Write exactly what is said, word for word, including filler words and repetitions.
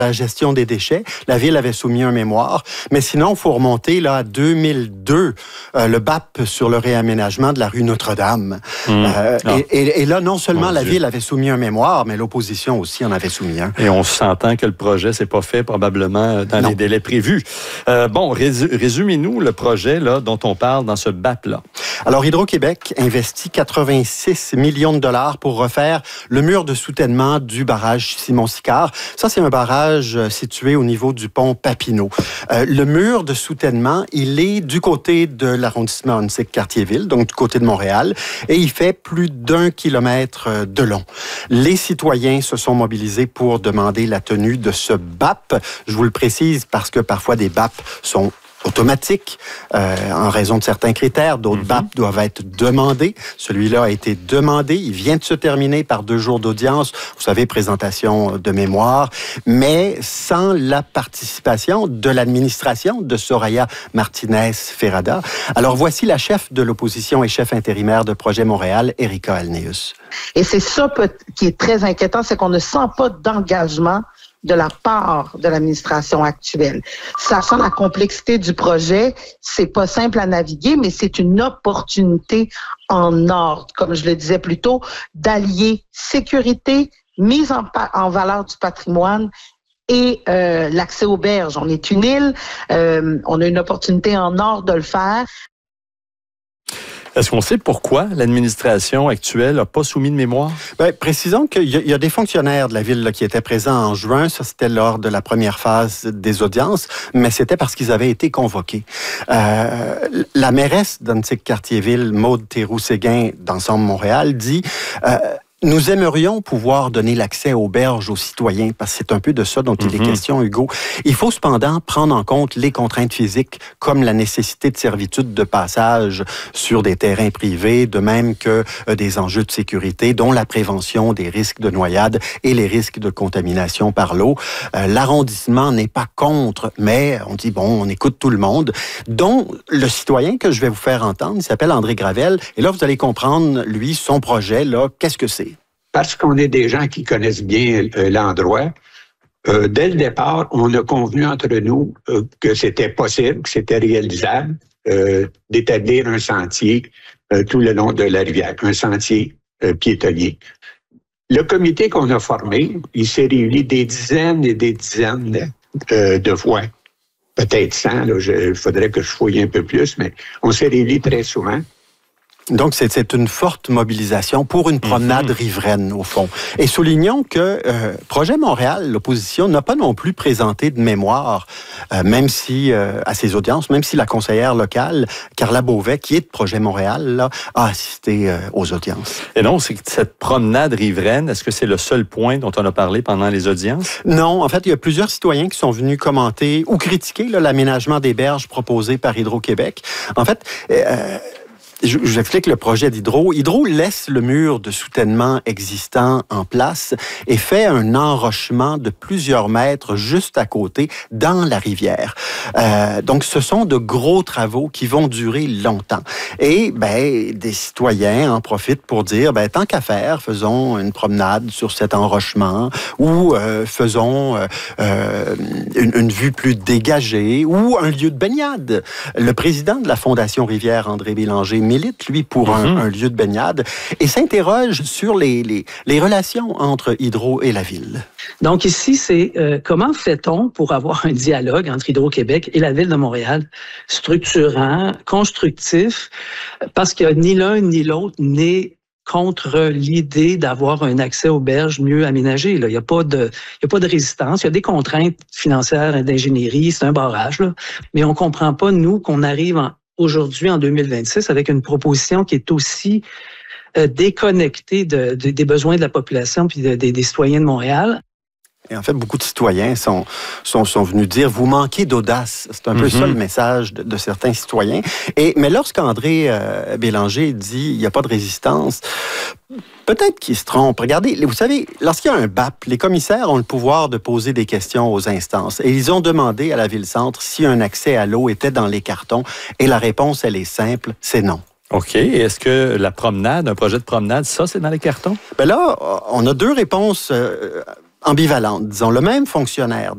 la gestion des déchets. La Ville avait soumis un mémoire. Mais sinon, il faut remonter là, à deux mille deux, euh, le B A P sur le réaménagement de la rue Notre-Dame. Mmh. Euh, ah. et, et, et là, non seulement Mon la Dieu. Ville avait soumis un mémoire, mais l'opposition aussi en avait soumis un. Et on s'entend que le projet s'est pas fait probablement dans non. les délais prévus. Euh, bon, résu- résumez-nous le projet là, dont on parle dans ce B A P-là. Alors, Hydro-Québec investit quatre-vingt-six millions de dollars pour refaire le mur de soutènement du barrage Simon-Sicard. Ça, c'est un barrage situé au niveau du pont Papineau. Euh, le mur de soutènement, il est du côté de l'arrondissement Huntsic-Cartierville, donc du côté de Montréal, et il fait plus d'un kilomètre de long. Les citoyens se sont mobilisés pour demander la tenue de ce B A P. Je vous le précise parce que parfois des B A P sont automatique euh, en raison de certains critères. D'autres mm-hmm. B A P doivent être demandés. Celui-là a été demandé. Il vient de se terminer par deux jours d'audience. Vous savez, présentation de mémoire, mais sans la participation de l'administration de Soraya Martinez-Ferrada. Alors, voici la chef de l'opposition et chef intérimaire de Projet Montréal, Erika Alneus. Et c'est ça qui est très inquiétant, c'est qu'on ne sent pas d'engagement de la part de l'administration actuelle. Sachant la complexité du projet, c'est pas simple à naviguer, mais c'est une opportunité en ordre, comme je le disais plus tôt, d'allier sécurité, mise en, en valeur du patrimoine et euh, l'accès aux berges. On est une île, euh, on a une opportunité en or de le faire. Est-ce qu'on sait pourquoi l'administration actuelle n'a pas soumis de mémoire? Bien, précisons qu'il y, y a des fonctionnaires de la Ville là, qui étaient présents en juin. Ça, c'était lors de la première phase des audiences, mais c'était parce qu'ils avaient été convoqués. Euh, la mairesse d'Huntsic-Cartierville, Maude Théroux-Séguin, d'Ensemble Montréal, dit... Euh, Nous aimerions pouvoir donner l'accès aux berges aux citoyens, parce que c'est un peu de ça dont il mm-hmm. est question, Hugo. Il faut cependant prendre en compte les contraintes physiques, comme la nécessité de servitude de passage sur des terrains privés, de même que euh, des enjeux de sécurité, dont la prévention des risques de noyade et les risques de contamination par l'eau. Euh, l'arrondissement n'est pas contre, mais on dit, bon, on écoute tout le monde, dont le citoyen que je vais vous faire entendre, il s'appelle André Gravel, et là, vous allez comprendre, lui, son projet, là, qu'est-ce que c'est? Parce qu'on est des gens qui connaissent bien euh, l'endroit, euh, dès le départ, on a convenu entre nous euh, que c'était possible, que c'était réalisable euh, d'établir un sentier euh, tout le long de la rivière, un sentier euh, piétonnier. Le comité qu'on a formé, il s'est réuni des dizaines et des dizaines euh, de fois, peut-être cent, il faudrait que je fouille un peu plus, mais on s'est réunis très souvent. Donc, c'est, c'est une forte mobilisation pour une promenade mm-hmm. riveraine, au fond. Et soulignons que euh, Projet Montréal, l'opposition, n'a pas non plus présenté de mémoire, euh, même si, euh, à ses audiences, même si la conseillère locale, Carla Beauvais, qui est de Projet Montréal, là, a assisté euh, aux audiences. Et donc, c'est cette promenade riveraine, est-ce que c'est le seul point dont on a parlé pendant les audiences? Non, en fait, il y a plusieurs citoyens qui sont venus commenter ou critiquer là, l'aménagement des berges proposé par Hydro-Québec. En fait... Euh, Je vous explique le projet d'Hydro. Hydro laisse le mur de soutènement existant en place et fait un enrochement de plusieurs mètres juste à côté dans la rivière. Euh, donc, ce sont de gros travaux qui vont durer longtemps. Et ben, des citoyens en profitent pour dire, ben, tant qu'à faire, faisons une promenade sur cet enrochement ou euh, faisons euh, euh, une, une vue plus dégagée ou un lieu de baignade. Le président de la Fondation Rivière, André Bélanger, milite, lui, pour mm-hmm. un, un lieu de baignade et s'interroge sur les, les, les relations entre Hydro et la Ville. Donc ici, c'est euh, comment fait-on pour avoir un dialogue entre Hydro-Québec et la Ville de Montréal, structurant, constructif, parce que ni l'un ni l'autre n'est contre l'idée d'avoir un accès aux berges mieux aménagées. Là. Il n'y a pas de, il y a pas de résistance. Il y a des contraintes financières et d'ingénierie. C'est un barrage. Là. Mais on ne comprend pas, nous, qu'on arrive en aujourd'hui, en deux mille vingt-six, avec une proposition qui est aussi euh, déconnectée de, de, des besoins de la population puis de, de, des citoyens de Montréal. Et en fait, beaucoup de citoyens sont, sont, sont venus dire « vous manquez d'audace ». C'est un mm-hmm. peu ça le message de, de certains citoyens. Et, mais lorsqu'André euh, Bélanger dit « il n'y a pas de résistance », peut-être qu'il se trompe. Regardez, vous savez, lorsqu'il y a un B A P, les commissaires ont le pouvoir de poser des questions aux instances. Et ils ont demandé à la Ville-Centre si un accès à l'eau était dans les cartons. Et la réponse, elle est simple, c'est non. OK. Est-ce que la promenade, un projet de promenade, ça, c'est dans les cartons? Ben là, on a deux réponses euh, ambivalentes. Disons, le même fonctionnaire